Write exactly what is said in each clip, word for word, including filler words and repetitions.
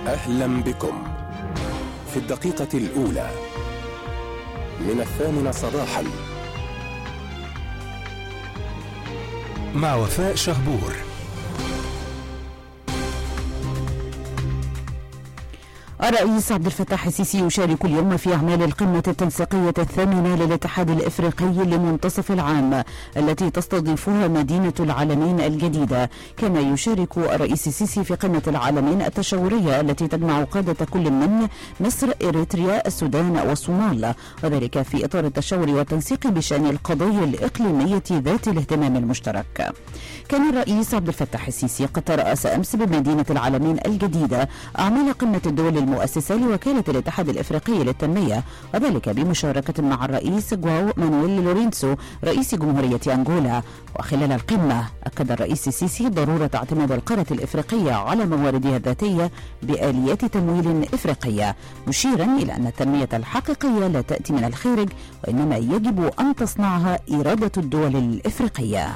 أهلا بكم في الدقيقة الأولى من الثامنة صباحا مع وفاء شهبور. الرئيس عبد الفتاح السيسي يشارك اليوم في أعمال القمة التنسيقية الثامنة للاتحاد الإفريقي لمنتصف العام التي تستضيفها مدينة العالمين الجديدة. كما يشارك الرئيس السيسي في قمة العالمين التشاورية التي تجمع قادة كل من مصر، إريتريا، السودان والصومال، وذلك في إطار التشاور والتنسيق بشأن القضايا الإقليمية ذات الاهتمام المشترك. كان الرئيس عبد الفتاح السيسي قد ترأس أمس بمدينة العالمين الجديدة أعمال قمة الدول المؤسسة لوكالة الاتحاد الإفريقي للتنمية، وذلك بمشاركة مع الرئيس جواو مانويل لورينسو رئيس جمهورية أنغولا. وخلال القمة أكد الرئيس السيسي ضرورة اعتماد القارة الإفريقية على مواردها الذاتية بآليات تمويل إفريقية، مشيرا إلى أن التنمية الحقيقية لا تأتي من الخارج وإنما يجب أن تصنعها إرادة الدول الإفريقية.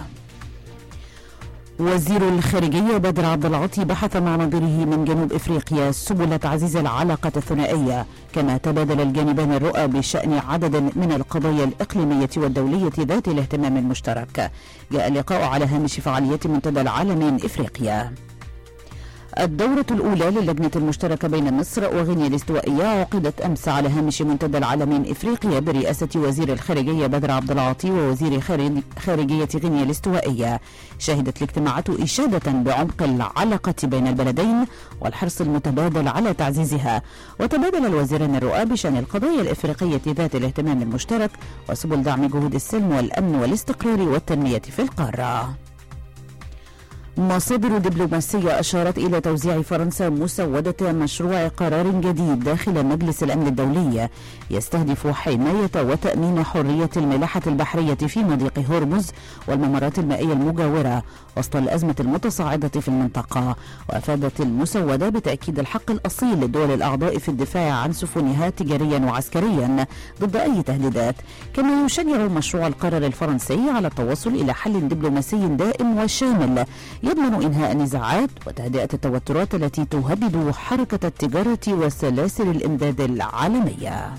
وزير الخارجية بدر عبد العاطي بحث مع نظيره من جنوب افريقيا سبل تعزيز العلاقة الثنائية، كما تبادل الجانبان الرؤى بشأن عدد من القضايا الإقليمية والدولية ذات الاهتمام المشترك. جاء اللقاء على هامش فعاليات منتدى العالمين افريقيا. الدورة الأولى للجنة المشتركة بين مصر وغينيا الاستوائية عقدت أمس على هامش منتدى العالمين إفريقيا برئاسة وزير الخارجية بدر عبد العاطي ووزير خارجية غينيا الاستوائية. شهدت الاجتماعات إشادة بعمق العلاقة بين البلدين والحرص المتبادل على تعزيزها، وتبادل الوزيران الرؤى بشأن القضايا الإفريقية ذات الاهتمام المشترك وسبل دعم جهود السلم والأمن والاستقرار والتنمية في القارة. مصادر دبلوماسية أشارت إلى توزيع فرنسا مسودة مشروع قرار جديد داخل مجلس الأمن الدولي يستهدف حماية وتأمين حرية الملاحة البحرية في مضيق هرمز والممرات المائية المجاورة وسط الأزمة المتصاعدة في المنطقة. وأفادت المسودة بتأكيد الحق الأصيل للدول الأعضاء في الدفاع عن سفنها تجاريا وعسكريا ضد أي تهديدات. كما يشجع مشروع القرار الفرنسي على التوصل إلى حل دبلوماسي دائم وشامل يضمن إنهاء النزاعات وتهدئة التوترات التي تهدد حركة التجارة وسلاسل الإمداد العالمية.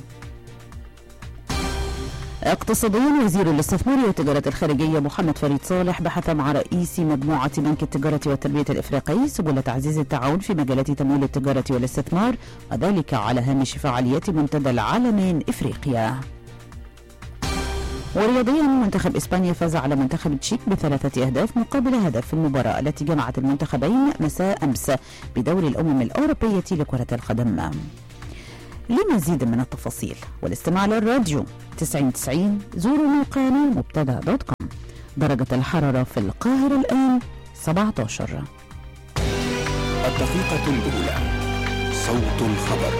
اقتصاديا، وزير الاستثمار والتجارة الخارجية محمد فريد صالح بحث مع رئيس مجموعة بنك التجارة والتنمية الإفريقي سبل تعزيز التعاون في مجالات تمويل التجارة والاستثمار، وذلك على هامش فعاليات منتدى العالمين إفريقيا. ورياضيا، منتخب إسبانيا فاز على منتخب تشيك بثلاثة أهداف مقابل هدف في المباراة التي جمعت المنتخبين مساء أمس بدوري الأمم الأوروبية لكرة القدم. لمزيد من التفاصيل والاستماع للراديو تسعين تسعين زوروا موقعنا مبتدأ دوت كوم. درجة الحرارة في القاهرة الآن سبعة عشر. الدقيقة الأولى صوت الخبر.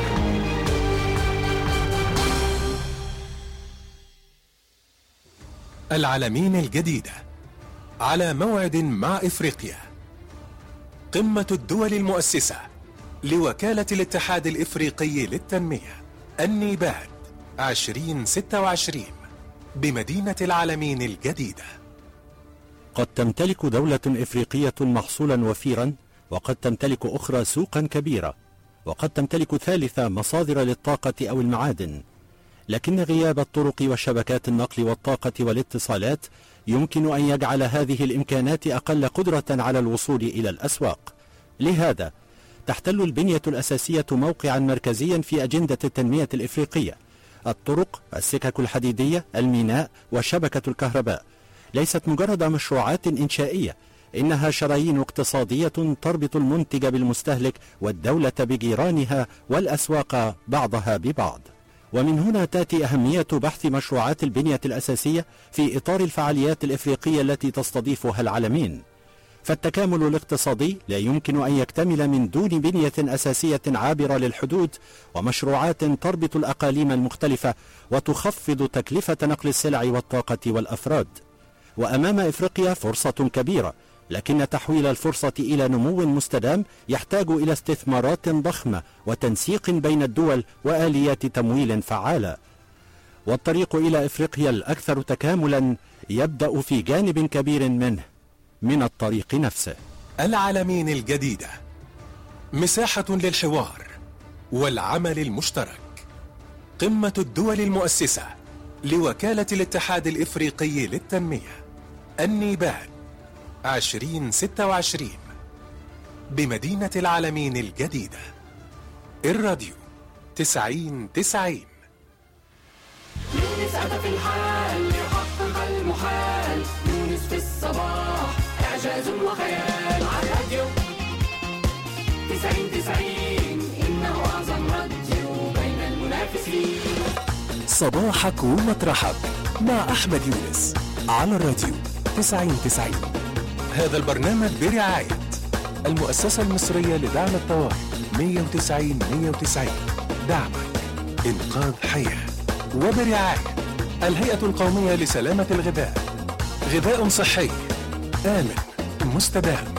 العالمين الجديدة على موعد مع إفريقيا. قمة الدول المؤسسة لوكالة الاتحاد الإفريقي للتنمية النيباد عشرين ستة وعشرين بمدينة العالمين الجديدة. قد تمتلك دولة إفريقية محصولا وفيرا، وقد تمتلك أخرى سوقا كبيرة، وقد تمتلك ثالثة مصادر للطاقة أو المعادن، لكن غياب الطرق وشبكات النقل والطاقة والاتصالات يمكن أن يجعل هذه الإمكانات أقل قدرة على الوصول إلى الأسواق. لهذا تحتل البنية الأساسية موقعا مركزيا في أجندة التنمية الإفريقية. الطرق، السكك الحديدية، الميناء وشبكة الكهرباء ليست مجرد مشروعات إنشائية، إنها شرايين اقتصادية تربط المنتج بالمستهلك والدولة بجيرانها والأسواق بعضها ببعض. ومن هنا تأتي أهمية بحث مشروعات البنية الأساسية في إطار الفعاليات الإفريقية التي تستضيفها العالمين. فالتكامل الاقتصادي لا يمكن أن يكتمل من دون بنية أساسية عابرة للحدود ومشروعات تربط الأقاليم المختلفة وتخفض تكلفة نقل السلع والطاقة والأفراد. وأمام إفريقيا فرصة كبيرة، لكن تحويل الفرصة إلى نمو مستدام يحتاج إلى استثمارات ضخمة وتنسيق بين الدول وآليات تمويل فعالة. والطريق إلى إفريقيا الأكثر تكاملا يبدأ في جانب كبير منه من الطريق نفسه. العالمين الجديدة مساحة للحوار والعمل المشترك. قمة الدول المؤسسة لوكالة الاتحاد الإفريقي للتنمية النيباد عشرين ستة وعشرين بمدينة العلمين الجديدة. الراديو تسعين تسعين. يونس أتى في الحال ليحقق المحال، يونس في الصباح إعجاز وخيال، على الراديو تسعين تسعين إنه أعظم راديو بين المنافسين. صباحك ومطرحك مع أحمد يونس على الراديو تسعين تسعين. هذا البرنامج برعاية المؤسسة المصرية لدعم الطوارئ مية وتسعين مية وتسعين، دعمك إنقاذ حياة. وبرعاية الهيئة القومية لسلامة الغذاء، غذاء صحي آمن مستدام.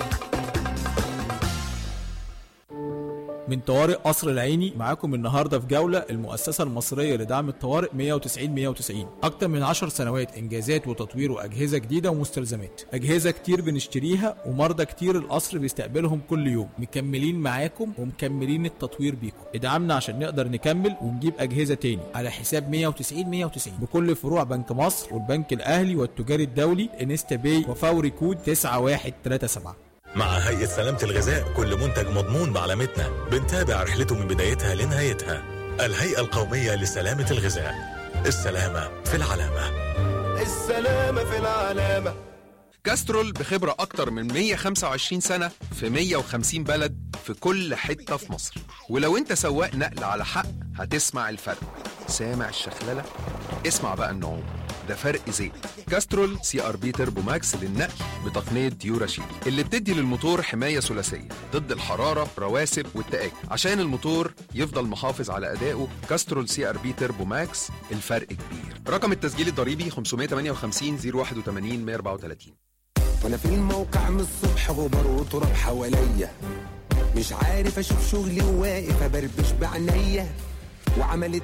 من طوارئ قصر العيني معاكم النهارده في جوله المؤسسه المصريه لدعم الطوارئ مية وتسعين مية وتسعين. اكتر من عشر سنوات انجازات وتطوير واجهزه جديده ومستلزمات، اجهزه كتير بنشتريها ومرضى كتير القصر بيستقبلهم كل يوم. مكملين معاكم ومكملين التطوير بيكم. ادعمنا عشان نقدر نكمل ونجيب اجهزه تاني على حساب مية وتسعين مية وتسعين بكل فروع بنك مصر والبنك الاهلي والتجاري الدولي انستا باي وفوري كود تسعة واحد تلاتة سبعة. مع هيئة سلامة الغذاء كل منتج مضمون بعلامتنا، بنتابع رحلته من بدايتها لنهايتها. الهيئة القومية لسلامة الغذاء، السلامة في العلامة. السلامة في العلامة. كاسترول بخبرة أكتر من مية وخمسة وعشرين سنة في مية وخمسين بلد في كل حتة في مصر. ولو انت سواق نقل على حق هتسمع الفرق. سامع الشخللة؟ اسمع بقى النعوم، ده فرق زيت. كاسترول سي ار بي تربو ماكس للنقل بتقنية ديوراشيل اللي بتدي للموتور حماية ثلاثية ضد الحرارة رواسب والتآكل عشان الموتور يفضل محافظ على أدائه. كاسترول سي ار بي تربو ماكس، الفرق كبير. رقم التسجيل الضريبي خمسمية وتمانية وخمسين صفر واحد وتمانين مية وأربعة وتلاتين. وانا في الموقع من الصبح غبار وتراب حواليا، مش عارف اشوف شغلي وواقف ابربش بعينيا، وعملت